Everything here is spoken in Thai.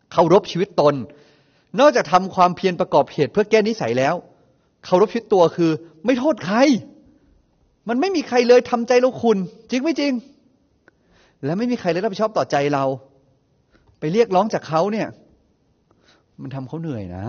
เคารพชีวิตตนนอกจากทำความเพียรประกอบเหตุเพื่อแก้นิสัยแล้วเคารพชีวิตตัวคือไม่โทษใครมันไม่มีใครเลยทำใจเราคุณจริงไม่จริงและไม่มีใครเลยรับผิดชอบต่อใจเราไปเรียกร้องจากเขาเนี่ยมันทำเขาเหนื่อยนะ